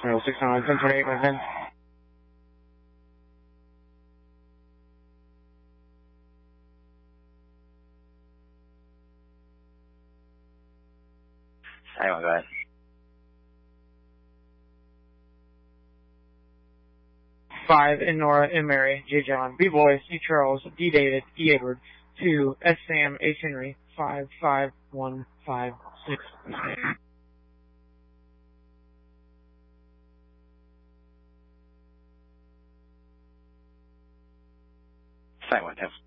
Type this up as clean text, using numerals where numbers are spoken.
609, 1028, within. Hang on, go ahead. 5 in Nora and Mary, J. John, B. Boy, C. Charles, D. David, E. Edward, 2 S. Sam, H. Henry, 55156. Same one, 10.